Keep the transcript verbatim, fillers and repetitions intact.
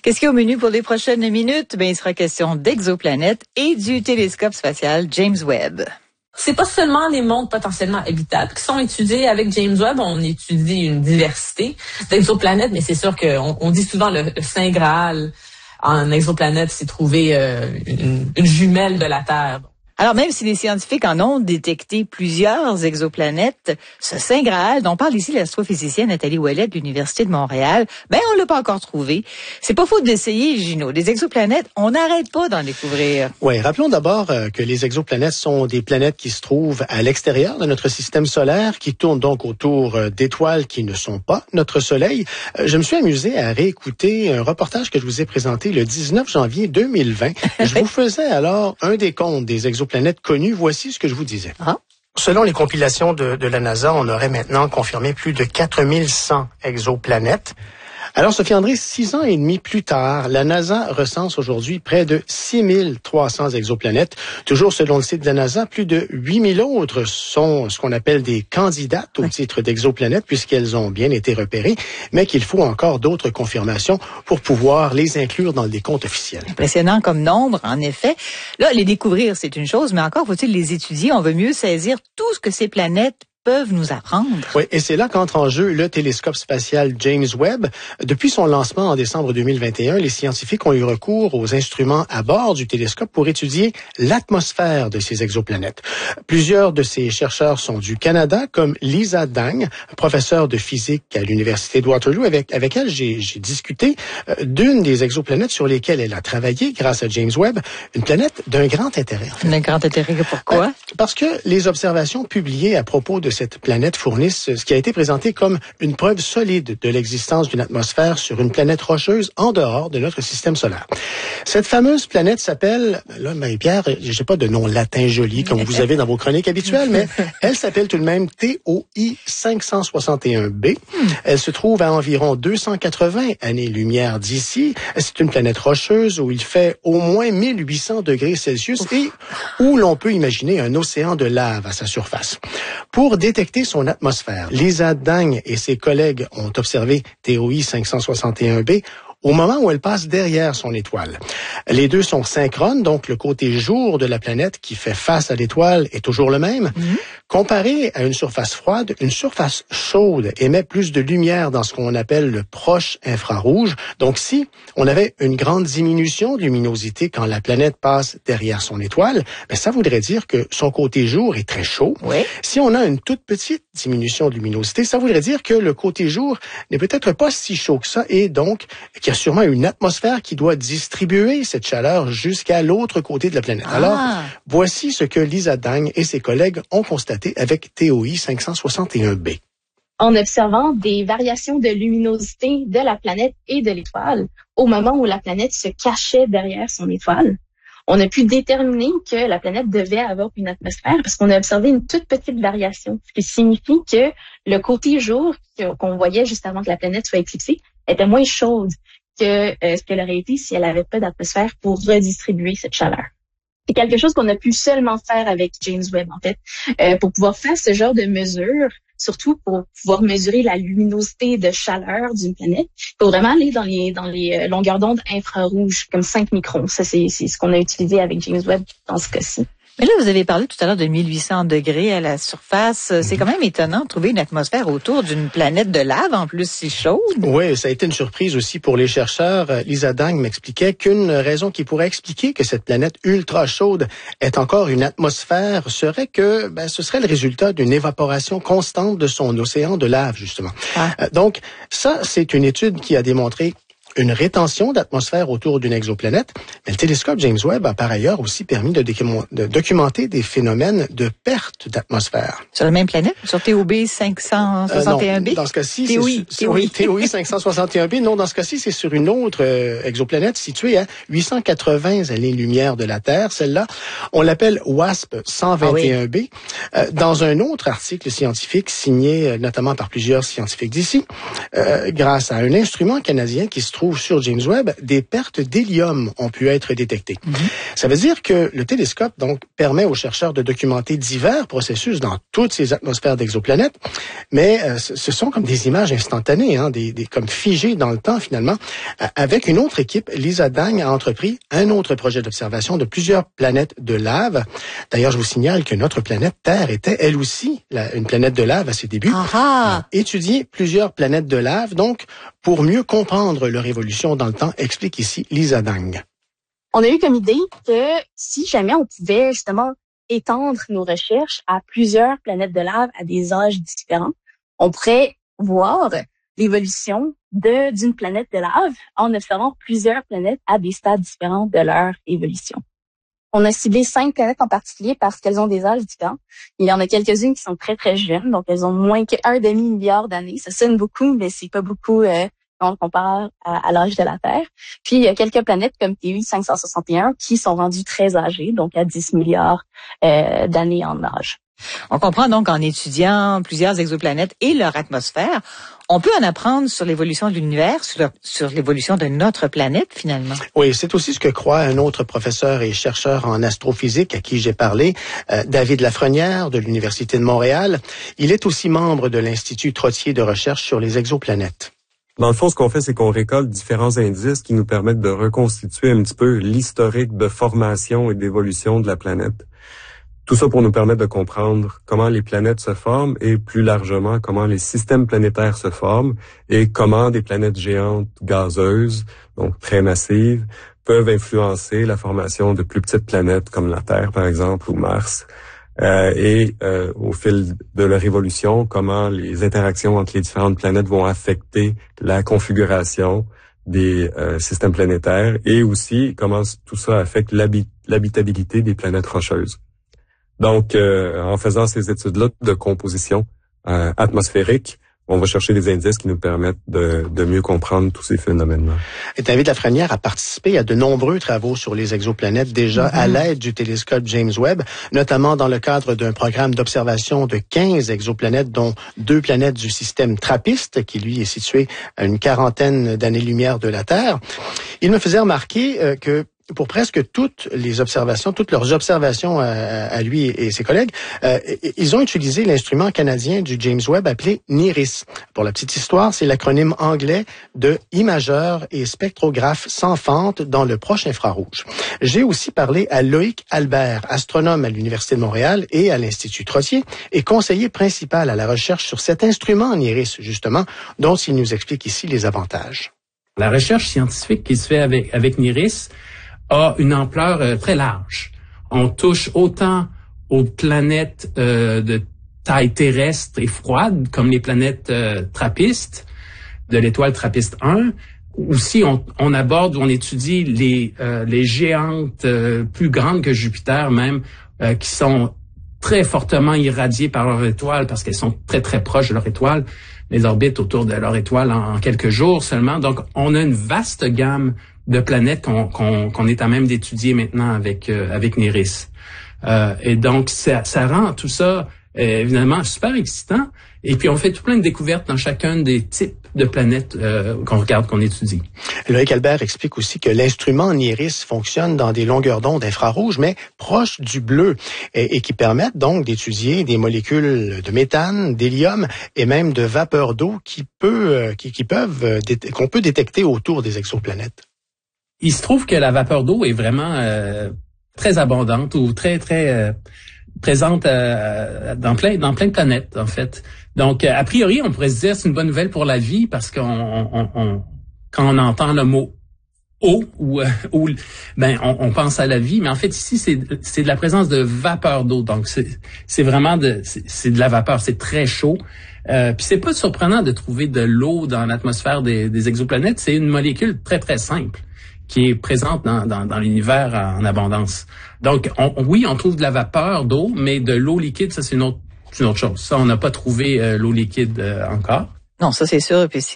Qu'est-ce qu'il y a au menu pour les prochaines minutes? Ben, il sera question d'exoplanètes et du télescope spatial James Webb. C'est pas seulement les mondes potentiellement habitables qui sont étudiés avec James Webb. On étudie une diversité d'exoplanètes, mais c'est sûr qu'on on dit souvent le, le Saint Graal en exoplanète, c'est trouver euh, une, une jumelle de la Terre. Alors, même si les scientifiques en ont détecté plusieurs exoplanètes, ce Saint Graal, dont parle ici l'astrophysicienne Nathalie Ouellet de l'Université de Montréal, ben, on l'a pas encore trouvé. C'est pas faute d'essayer, Gino. Des exoplanètes, on n'arrête pas d'en découvrir. Oui, rappelons d'abord euh, que les exoplanètes sont des planètes qui se trouvent à l'extérieur de notre système solaire, qui tournent donc autour euh, d'étoiles qui ne sont pas notre Soleil. Euh, je me suis amusé à réécouter un reportage que je vous ai présenté le dix-neuf janvier deux mille vingt. Je vous faisais alors un décompte des exoplanètes planètes connues. Voici ce que je vous disais. Ah. Selon les compilations de, de la NASA, on aurait maintenant confirmé plus de quatre mille cent exoplanètes. Alors, Sophie André, six ans et demi plus tard, la NASA recense aujourd'hui près de six mille trois cents exoplanètes. Toujours selon le site de la NASA, plus de huit mille autres sont ce qu'on appelle des candidates au titre d'exoplanètes, puisqu'elles ont bien été repérées, mais qu'il faut encore d'autres confirmations pour pouvoir les inclure dans le décompte officiel. Impressionnant comme nombre, en effet. Là, les découvrir, c'est une chose, mais encore faut-il les étudier. On veut mieux saisir tout ce que ces planètes peuvent nous apprendre. Oui, et c'est là qu'entre en jeu le télescope spatial James Webb. Depuis son lancement en décembre deux mille vingt et un, les scientifiques ont eu recours aux instruments à bord du télescope pour étudier l'atmosphère de ces exoplanètes. Plusieurs de ces chercheurs sont du Canada, comme Lisa Dang, professeure de physique à l'Université de Waterloo, avec, avec elle j'ai, j'ai discuté euh, d'une des exoplanètes sur lesquelles elle a travaillé grâce à James Webb, une planète d'un grand intérêt. En fait. D'un grand intérêt, pourquoi? Euh, parce que les observations publiées à propos de cette planète fournissent ce qui a été présenté comme une preuve solide de l'existence d'une atmosphère sur une planète rocheuse en dehors de notre système solaire. Cette fameuse planète s'appelle, là, Marie-Pierre, je sais pas de nom latin joli comme vous avez dans vos chroniques habituelles, mais elle s'appelle tout de même T O I cinq cent soixante et un b. Elle se trouve à environ deux cent quatre-vingts années-lumière d'ici. C'est une planète rocheuse où il fait au moins mille huit cents degrés Celsius et où l'on peut imaginer un océan de lave à sa surface. Pour détecter son atmosphère, Lisa Dang et ses collègues ont observé T O I cinq cent soixante et un b au moment où elle passe derrière son étoile. Les deux sont synchrones, donc le côté jour de la planète qui fait face à l'étoile est toujours le même. Mm-hmm. Comparé à une surface froide, une surface chaude émet plus de lumière dans ce qu'on appelle le proche infrarouge. Donc si on avait une grande diminution de luminosité quand la planète passe derrière son étoile, ben, ça voudrait dire que son côté jour est très chaud. Oui. Si on a une toute petite diminution de luminosité, ça voudrait dire que le côté jour n'est peut-être pas si chaud que ça et donc qu'il y a sûrement une atmosphère qui doit distribuer cette chaleur jusqu'à l'autre côté de la planète. Ah. Alors, voici ce que Lisa Dang et ses collègues ont constaté avec T O I cinq cent soixante et un b. En observant des variations de luminosité de la planète et de l'étoile au moment où la planète se cachait derrière son étoile, on a pu déterminer que la planète devait avoir une atmosphère parce qu'on a observé une toute petite variation, ce qui signifie que le côté jour qu'on voyait juste avant que la planète soit éclipsée était moins chaude que euh, ce qu'elle aurait été si elle n'avait pas d'atmosphère pour redistribuer cette chaleur. C'est quelque chose qu'on a pu seulement faire avec James Webb, en fait, euh, pour pouvoir faire ce genre de mesures, surtout pour pouvoir mesurer la luminosité de chaleur d'une planète. Il faut vraiment aller dans les dans les longueurs d'onde infrarouges, comme cinq microns. Ça, c'est, c'est ce qu'on a utilisé avec James Webb dans ce cas-ci. Mais là, vous avez parlé tout à l'heure de mille huit cents degrés à la surface. C'est quand même étonnant de trouver une atmosphère autour d'une planète de lave, en plus si chaude. Oui, ça a été une surprise aussi pour les chercheurs. Lisa Dang m'expliquait qu'une raison qui pourrait expliquer que cette planète ultra chaude ait encore une atmosphère serait que ben, ce serait le résultat d'une évaporation constante de son océan de lave, justement. Ah. Donc, ça, c'est une étude qui a démontré une rétention d'atmosphère autour d'une exoplanète, mais le télescope James Webb a par ailleurs aussi permis de, docu- de documenter des phénomènes de perte d'atmosphère. Sur la même planète? Sur T O B cinq cent soixante et un b? Euh, non, dans ce cas-ci, T O I, c'est sur, T O I cinq cent soixante et un b. Non, dans ce cas-ci, c'est sur une autre euh, exoplanète située à huit cent quatre-vingts années-lumière de la Terre. Celle-là, on l'appelle WASP cent vingt et un b. Ah oui. euh, dans un autre article scientifique signé euh, notamment par plusieurs scientifiques d'ici, euh, grâce à un instrument canadien qui se trouve trouve sur James Webb, des pertes d'hélium ont pu être détectées. Mm-hmm. Ça veut dire que le télescope donc permet aux chercheurs de documenter divers processus dans toutes ces atmosphères d'exoplanètes, mais euh, ce sont comme des images instantanées, hein, des, des comme figées dans le temps finalement. Euh, avec une autre équipe, Lisa Dang a entrepris un autre projet d'observation de plusieurs planètes de lave. D'ailleurs, je vous signale que notre planète Terre était elle aussi la, une planète de lave à ses débuts. Ah. Étudier plusieurs planètes de lave, donc, pour mieux comprendre leur évolution dans le temps, explique ici Lisa Dang. On a eu comme idée que si jamais on pouvait justement étendre nos recherches à plusieurs planètes de lave à des âges différents, on pourrait voir l'évolution de d'une planète de lave en observant plusieurs planètes à des stades différents de leur évolution. On a ciblé cinq planètes en particulier parce qu'elles ont des âges différents. Il y en a quelques-unes qui sont très, très jeunes, donc elles ont moins qu'un demi-milliard d'années. Ça sonne beaucoup, mais c'est pas beaucoup euh, quand on compare à, à l'âge de la Terre. Puis, il y a quelques planètes comme T U cinq cent soixante et un qui sont rendues très âgées, donc à dix milliards euh, d'années en âge. On comprend donc qu'en étudiant plusieurs exoplanètes et leur atmosphère, on peut en apprendre sur l'évolution de l'univers, sur, sur l'évolution de notre planète, finalement. Oui, c'est aussi ce que croit un autre professeur et chercheur en astrophysique à qui j'ai parlé, euh, David Lafrenière de l'Université de Montréal. Il est aussi membre de l'Institut Trottier de recherche sur les exoplanètes. Dans le fond, ce qu'on fait, c'est qu'on récolte différents indices qui nous permettent de reconstituer un petit peu l'historique de formation et d'évolution de la planète. Tout ça pour nous permettre de comprendre comment les planètes se forment et plus largement comment les systèmes planétaires se forment et comment des planètes géantes gazeuses, donc très massives, peuvent influencer la formation de plus petites planètes comme la Terre par exemple ou Mars. Euh, et euh, au fil de leur évolution, comment les interactions entre les différentes planètes vont affecter la configuration des euh, systèmes planétaires et aussi comment tout ça affecte l'habit- l'habitabilité des planètes rocheuses. Donc, euh, en faisant ces études-là de composition euh, atmosphérique, on va chercher des indices qui nous permettent de, de mieux comprendre tous ces phénomènes-là. Et David Lafrenière a participé à de nombreux travaux sur les exoplanètes déjà mm-hmm. à l'aide du télescope James Webb, notamment dans le cadre d'un programme d'observation de quinze exoplanètes, dont deux planètes du système TRAPPIST, qui lui est situé à une quarantaine d'années-lumière de la Terre. Il me faisait remarquer euh, que pour presque toutes les observations, toutes leurs observations à, à lui et ses collègues, euh, ils ont utilisé l'instrument canadien du James Webb appelé NIRISS. Pour la petite histoire, c'est l'acronyme anglais de Imageur et spectrographe sans fente dans le proche infrarouge. J'ai aussi parlé à Loïc Albert, astronome à l'Université de Montréal et à l'Institut Trottier, et conseiller principal à la recherche sur cet instrument NIRISS, justement, dont il nous explique ici les avantages. La recherche scientifique qui se fait avec, avec NIRISS a une ampleur euh, très large. On touche autant aux planètes euh, de taille terrestre et froide, comme les planètes euh, TRAPPIST, de l'étoile TRAPPIST un. Aussi, on, on aborde, on étudie les, euh, les géantes euh, plus grandes que Jupiter même, euh, qui sont très fortement irradiées par leur étoile parce qu'elles sont très, très proches de leur étoile. Les orbites autour de leur étoile en, en quelques jours seulement. Donc, on a une vaste gamme de planètes qu'on, qu'on, qu'on est à même d'étudier maintenant avec euh, avec NIRISS. Euh, et donc, ça, ça rend tout ça euh, évidemment super excitant. Et puis, on fait tout plein de découvertes dans chacun des types de planètes euh, qu'on regarde, qu'on étudie. Loïc Albert explique aussi que l'instrument NIRISS fonctionne dans des longueurs d'onde infrarouges, mais proches du bleu, et, et qui permettent donc d'étudier des molécules de méthane, d'hélium et même de vapeur d'eau qui peut, euh, qui, qui peuvent, euh, dé- qu'on peut détecter autour des exoplanètes. Il se trouve que la vapeur d'eau est vraiment euh, très abondante ou très très euh, présente euh, dans plein dans plein de planètes en fait. Donc a priori, on pourrait se dire c'est une bonne nouvelle pour la vie parce qu'on on, on, quand on entend le mot eau ou euh, ou ben on, on pense à la vie, mais en fait ici c'est c'est de la présence de vapeur d'eau. Donc c'est c'est vraiment de c'est, c'est de la vapeur, c'est très chaud. Euh, puis c'est pas surprenant de trouver de l'eau dans l'atmosphère des, des exoplanètes, c'est une molécule très très simple qui est présente dans, dans, dans l'univers en abondance. Donc, on, oui, on trouve de la vapeur d'eau, mais de l'eau liquide, ça, c'est une autre, c'est une autre chose. Ça, on n'a pas trouvé euh, l'eau liquide euh, encore. Non, ça, c'est sûr. Puis